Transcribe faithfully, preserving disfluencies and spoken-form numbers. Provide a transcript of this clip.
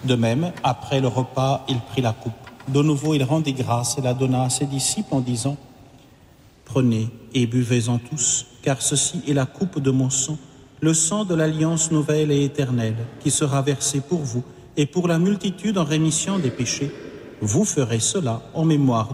De même, après le repas, il prit la coupe. De nouveau, il rendit grâce et la donna à ses disciples en disant « Prenez et buvez-en tous, car ceci est la coupe de mon sang, le sang de l'alliance nouvelle et éternelle, qui sera versé pour vous et pour la multitude en rémission des péchés. Vous ferez cela en mémoire de moi. »